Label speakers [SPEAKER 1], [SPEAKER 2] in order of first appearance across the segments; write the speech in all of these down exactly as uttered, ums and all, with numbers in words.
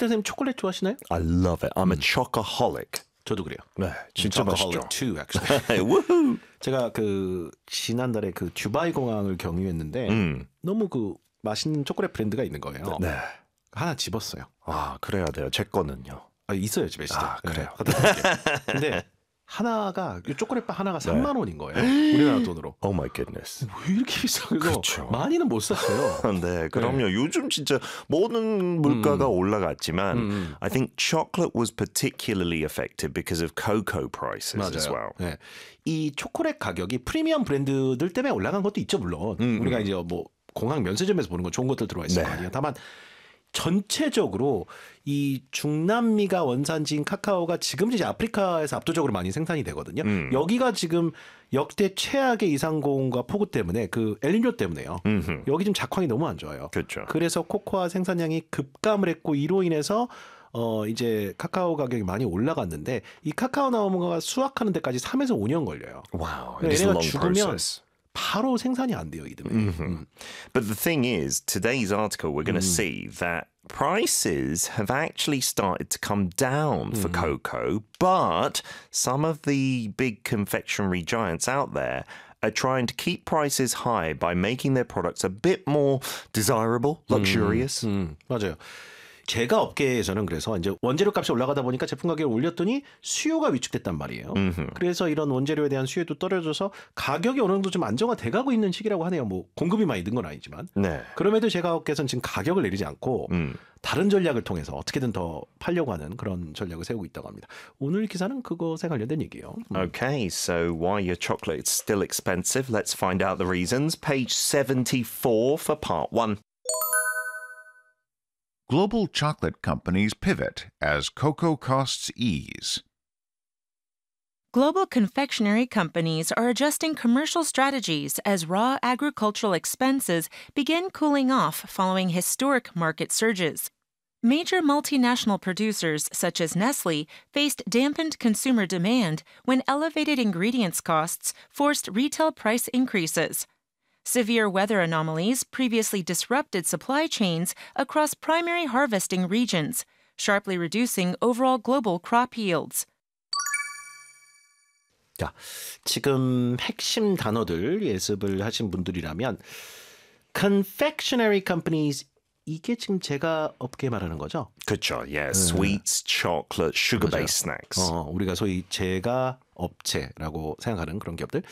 [SPEAKER 1] 선생님 초콜릿 좋아하시나요?
[SPEAKER 2] I love it. I'm a chocoholic.
[SPEAKER 1] 저도 그래요.
[SPEAKER 2] 네, 진짜 맛있죠.
[SPEAKER 1] too, actually. 제가 그 지난달에 그 두바이 공항을 경유했는데
[SPEAKER 2] 음.
[SPEAKER 1] 너무 그 맛있는 초콜릿 브랜드가 있는 거예요.
[SPEAKER 2] 네.
[SPEAKER 1] 하나 집었어요.
[SPEAKER 2] 아, 그래야 돼요. 제 거는요.
[SPEAKER 1] 아, 있어요 집에 진짜.
[SPEAKER 2] 아, 그래요.
[SPEAKER 1] 네, 근데 하나가 이 초콜릿바 하나가 삼만 원인 거예요. 우리나라 돈으로.
[SPEAKER 2] Oh my goodness.
[SPEAKER 1] 왜 이렇게 비싸? 그래서
[SPEAKER 2] 그쵸.
[SPEAKER 1] 많이는 못 샀어요.
[SPEAKER 2] 네, 그럼요. 네. 요즘 진짜 모든 물가가 음. 올라갔지만 음. I think chocolate was particularly affected because of cocoa prices
[SPEAKER 1] 맞아요.
[SPEAKER 2] as well.
[SPEAKER 1] 네. 이 초콜릿 가격이 프리미엄 브랜드들 때문에 올라간 것도 있죠, 물론. 음. 우리가 이제 뭐 공항 면세점에서 보는 건 좋은 것들 들어와 있을 거 아니에요. 다만 전체적으로 이 중남미가 원산지인 카카오가 지금 이제 아프리카에서 압도적으로 많이 생산이 되거든요. 음. 여기가 지금 역대 최악의 이상고온과 폭우 때문에 그 엘니뇨 때문에요. 음흠. 여기 지금 작황이 너무 안 좋아요.
[SPEAKER 2] 그렇죠.
[SPEAKER 1] 그래서 코코아 생산량이 급감을 했고 이로 인해서 어 이제 카카오 가격이 많이 올라갔는데 이 카카오 나무가 수확하는 데까지 삼에서 오 년 걸려요.
[SPEAKER 2] Wow,
[SPEAKER 1] it is a long process. 바로 생산이 안 돼요, 이듬해.
[SPEAKER 2] Mm-hmm. 음. But the thing is, today's article, we're going to mm. see that prices have actually started to come down for mm. cocoa, but some of the big confectionery giants out there are trying to keep prices high by making their products a bit more desirable, luxurious.
[SPEAKER 1] 음, 음, 맞아요. 제가 업계에서는 그래서 이제 원재료 값이 올라가다 보니까 제품 가격을 올렸더니 수요가 위축됐단 말이에요. 음흠. 그래서 이런 원재료에 대한 수요도 떨어져서 가격이 어느 정도 좀 안정화돼 가고 있는 시기라고 하네요. 뭐 공급이 많이 는 건 아니지만.
[SPEAKER 2] 네.
[SPEAKER 1] 그럼에도 제가 업계에서는 지금 가격을 내리지 않고
[SPEAKER 2] 음.
[SPEAKER 1] 다른 전략을 통해서 어떻게든 더 팔려고 하는 그런 전략을 세우고 있다고 합니다. 오늘 기사는 그것에 관련된 얘기예요. 음.
[SPEAKER 2] Okay, so why your chocolate is still expensive? Let's find out the reasons. Page seventy-four for part one.
[SPEAKER 3] Global chocolate companies pivot as cocoa costs ease.
[SPEAKER 4] Global confectionery companies are adjusting commercial strategies as raw agricultural expenses begin cooling off following historic market surges. Major multinational producers such as Nestle faced dampened consumer demand when elevated ingredients costs forced retail price increases. Severe weather anomalies previously disrupted supply chains across primary harvesting regions, sharply reducing overall global crop yields.
[SPEAKER 1] 자, 지금 핵심 단어들 예습을 하신 분들이라면 confectionery companies 이게 지금 제가 업계 말하는 거죠?
[SPEAKER 2] 그렇죠. Yeah, sweets, chocolate, sugar-based snacks.
[SPEAKER 1] 어, 우리가 소위 제가 업체라고 생각하는 그런 기업들.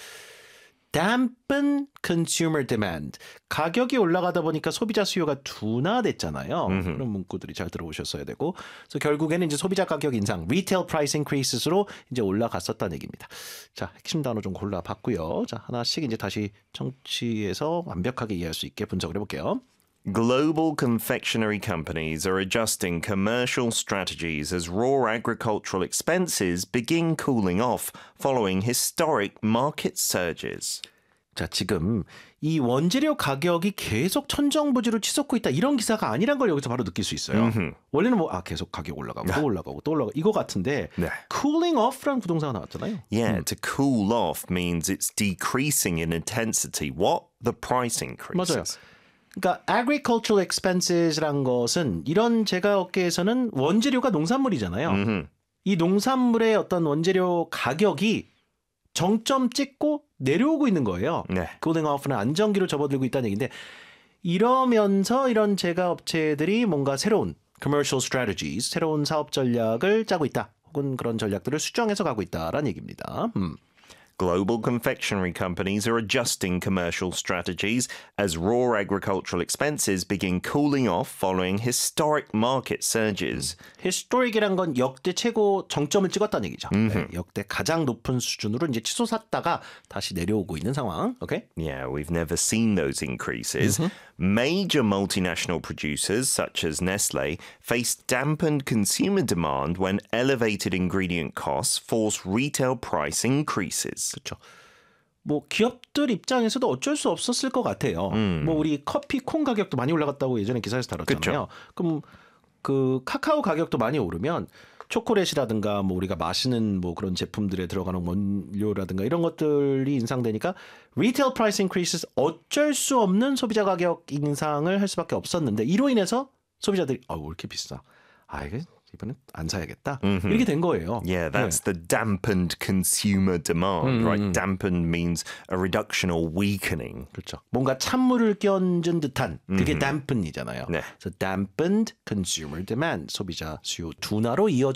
[SPEAKER 1] dampen consumer demand. 가격이 올라가다 보니까 소비자 수요가 둔화됐잖아요. 음흠. 그런 문구들이 잘 들어오셨어야 되고. 그래서 결국에는 이제 소비자 가격 인상, retail price increases로 이제 올라갔었다는 얘기입니다. 자, 핵심 단어 좀 골라봤고요. 자, 하나씩 이제 다시 청취해서 완벽하게 이해할 수 있게 분석을 해볼게요.
[SPEAKER 2] Global confectionery companies are adjusting commercial strategies as raw agricultural expenses begin cooling off following historic market surges.
[SPEAKER 1] 자, 지금 이 원재료 가격이 계속 천정부지로 치솟고 있다 이런 기사가 아니란 걸 여기서 바로 느낄 수 있어요. 음흠. 원래는 뭐 아 계속 가격 올라가고 또 올라가고 또 올라가고 이거 같은데
[SPEAKER 2] 네.
[SPEAKER 1] cooling off라는 부동사가 나왔잖아요.
[SPEAKER 2] Yeah,
[SPEAKER 1] 음.
[SPEAKER 2] to cool off means it's decreasing in intensity. What? The price increases.
[SPEAKER 1] 맞아요. 그러니까 agricultural expenses란 것은 이런 제가 업계에서는 원재료가 농산물이잖아요. 음흠. 이 농산물의 어떤 원재료 가격이 정점 찍고 내려오고 있는 거예요.
[SPEAKER 2] 네.
[SPEAKER 1] cooling off는 안정기로 접어들고 있다는 얘기인데 이러면서 이런 제가 업체들이 뭔가 새로운 commercial strategies, 새로운 사업 전략을 짜고 있다. 혹은 그런 전략들을 수정해서 가고 있다라는 얘기입니다. 음.
[SPEAKER 2] Global confectionery companies are adjusting commercial strategies as raw agricultural expenses begin cooling off following historic market surges.
[SPEAKER 1] historic이란 건 역대 최고 정점을 찍었다는 얘기죠. 네, 역대 가장 높은 수준으로 이제 치솟았다가 다시 내려오고 있는 상황. Okay?
[SPEAKER 2] Yeah, we've never seen those increases. Mm-hmm. Major multinational producers such as Nestle faced dampened consumer demand when elevated ingredient costs forced retail price increases.
[SPEAKER 1] 그렇죠. 뭐 기업들 입장에서도 어쩔 수 없었을 것 같아요. 음. 뭐 우리 커피 콩 가격도 많이 올라갔다고 예전에 기사에서 다뤘잖아요. 그쵸? 그럼 그 카카오 가격도 많이 오르면 초콜릿이라든가 뭐 우리가 마시는 뭐 그런 제품들에 들어가는 원료라든가 이런 것들이 인상되니까 retail price increases 어쩔 수 없는 소비자 가격 인상을 할 수밖에 없었는데 이로 인해서 소비자들이 아, 왜 이렇게 비싸? 아 이게 이번엔 안 사야겠다. 이렇게 된 거예요.
[SPEAKER 2] Yeah, that's the dampened consumer demand, right? Dampened means a reduction or weakening.
[SPEAKER 1] 그렇죠. 뭔가 찬물을 끼얹은 듯한 그게 dampen이잖아요.
[SPEAKER 2] 네.
[SPEAKER 1] 그래서 dampened consumer demand, 소비자 수요 둔화로 이어져